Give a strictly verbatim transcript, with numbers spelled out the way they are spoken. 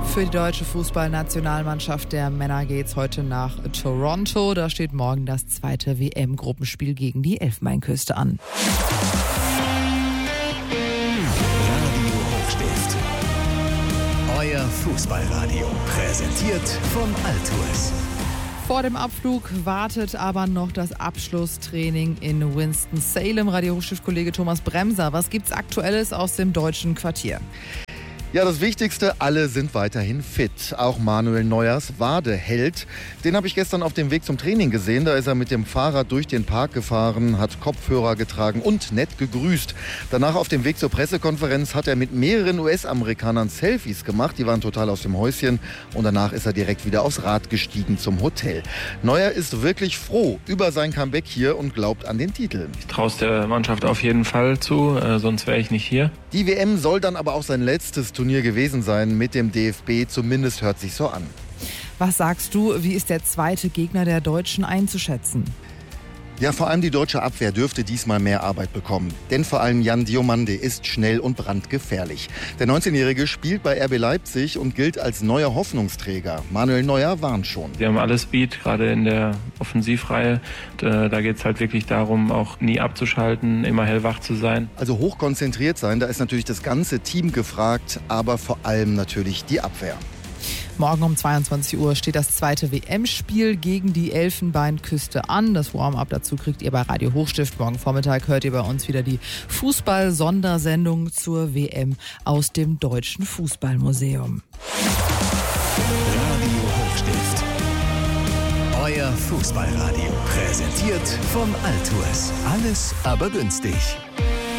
Für die deutsche Fußballnationalmannschaft der Männer geht's heute nach Toronto. Da steht morgen das zweite W M-Gruppenspiel gegen die Elfenbeinküste an. Radio Hochstift. Euer Fußballradio. Präsentiert von Altours. Vor dem Abflug wartet aber noch das Abschlusstraining in Winston-Salem. Radio Hochstift-Kollege Thomas Bremser, was gibt's Aktuelles aus dem deutschen Quartier? Ja, das Wichtigste, alle sind weiterhin fit. Auch Manuel Neuers Wade-Held. Den habe ich gestern auf dem Weg zum Training gesehen. Da ist er mit dem Fahrrad durch den Park gefahren, hat Kopfhörer getragen und nett gegrüßt. Danach auf dem Weg zur Pressekonferenz hat er mit mehreren U S-Amerikanern Selfies gemacht. Die waren total aus dem Häuschen. Und danach ist er direkt wieder aufs Rad gestiegen zum Hotel. Neuer ist wirklich froh über sein Comeback hier und glaubt an den Titel. Ich traue es der Mannschaft auf jeden Fall zu, äh, sonst wäre ich nicht hier. Die W M soll dann aber auch sein letztes Turnier gewesen sein mit dem D F B, zumindest hört sich so an. Was sagst du, wie ist der zweite Gegner der Deutschen einzuschätzen? Ja, vor allem die deutsche Abwehr dürfte diesmal mehr Arbeit bekommen. Denn vor allem Jan Diomande ist schnell und brandgefährlich. Der neunzehnjährige spielt bei R B Leipzig und gilt als neuer Hoffnungsträger. Manuel Neuer warnt schon. Wir haben alles Speed, gerade in der Offensivreihe. Da geht es halt wirklich darum, auch nie abzuschalten, immer hellwach zu sein. Also hochkonzentriert sein, da ist natürlich das ganze Team gefragt, aber vor allem natürlich die Abwehr. Morgen um zweiundzwanzig Uhr steht das zweite W M-Spiel gegen die Elfenbeinküste an. Das Warm-up dazu kriegt ihr bei Radio Hochstift. Morgen Vormittag hört ihr bei uns wieder die Fußball-Sondersendung zur W M aus dem Deutschen Fußballmuseum. Radio Hochstift. Euer Fußballradio. Präsentiert von Altours. Alles aber günstig.